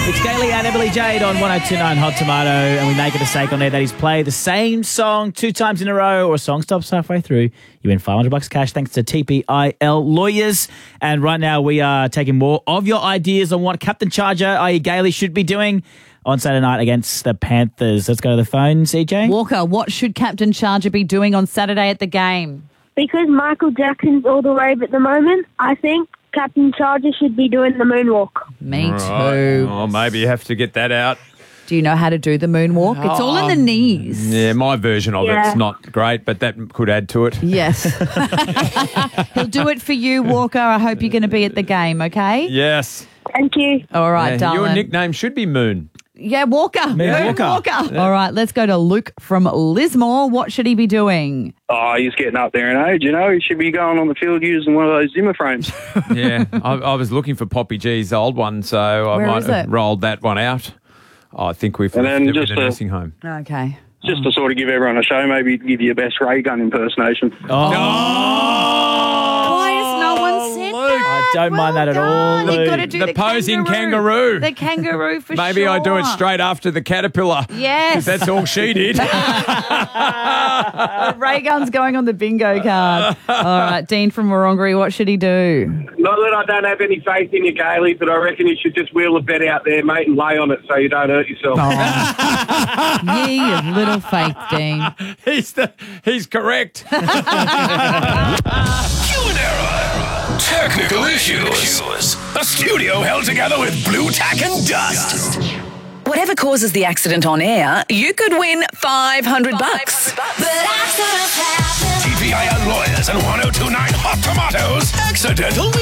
It's Gailey and Emily Jade on 102.9 Hot Tomato, and we make a mistake on there that he's played the same song 2 times in a row, or a song stops halfway through. You win $500 cash thanks to TPIL Lawyers. And right now we are taking more of your ideas on what Captain Charger, i.e. Gailey, should be doing on Saturday night against the Panthers. Let's go to the phone, CJ. Walker, what should Captain Charger be doing on Saturday at the game? Because Michael Jackson's all the rave at the moment, I think Captain Charger should be doing the moonwalk. Me Right. too. Oh, maybe you have to get that out. Do you know how to do the moonwalk? It's all in the knees. Yeah, my version of Yeah. it's not great, but that could add to it. Yes. He'll do it for you, Walker. I hope you're going to be at the game, okay? Yes. Thank you. All right, Yeah, darling. your nickname should be Moon. Yeah, Walker. Walker. All right, let's go to Luke from Lismore. What should he be doing? Oh, he's getting up there in age, you know. He should be going on the field using one of those Zimmer frames. Yeah, I was looking for Poppy G's old one, so I Where might is have it? rolled that one out. I think we've And then left it just in a a- nursing home. Okay. Just to sort of give everyone a show, maybe give you your best ray gun impersonation. Why has no one said that? I don't mind that at all, You've got to Luke. do The the posing kangaroo. The kangaroo for Maybe sure. I do it straight after the caterpillar. Yes. 'Cause that's all she did. Ray gun's going on the bingo card. All right, Dean from Warongari, what should he do? Not that I don't have any faith in you, Gailey, but I reckon you should just wheel a bed out there, mate, and lay on it so you don't hurt yourself. Ye of little faith, Dean. He's correct. Human error. Technical issues. A studio held together with blue tack and dust. Whatever causes the accident on air, you could win $500. TPIL Lawyers and 102.9 Hot Tomatoes. Accidental